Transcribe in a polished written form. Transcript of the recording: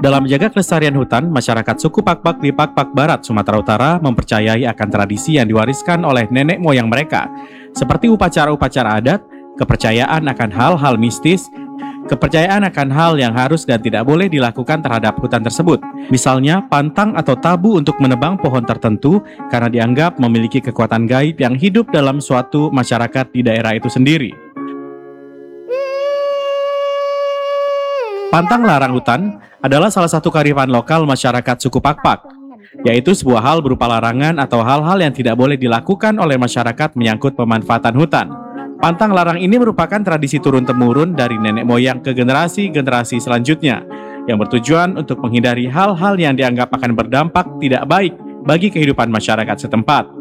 Dalam menjaga kelestarian hutan, masyarakat suku Pakpak di Pakpak Barat, Sumatera Utara mempercayai akan tradisi yang diwariskan oleh nenek moyang mereka, seperti upacara-upacara adat, kepercayaan akan hal-hal mistis, kepercayaan akan hal yang harus dan tidak boleh dilakukan terhadap hutan tersebut. Misalnya, pantang atau tabu untuk menebang pohon tertentu karena dianggap memiliki kekuatan gaib yang hidup dalam suatu masyarakat di daerah itu sendiri. Pantang larang hutan adalah salah satu kearifan lokal masyarakat suku Pakpak, yaitu sebuah hal berupa larangan atau hal-hal yang tidak boleh dilakukan oleh masyarakat menyangkut pemanfaatan hutan. Pantang larang ini merupakan tradisi turun-temurun dari nenek moyang ke generasi-generasi selanjutnya, yang bertujuan untuk menghindari hal-hal yang dianggap akan berdampak tidak baik bagi kehidupan masyarakat setempat.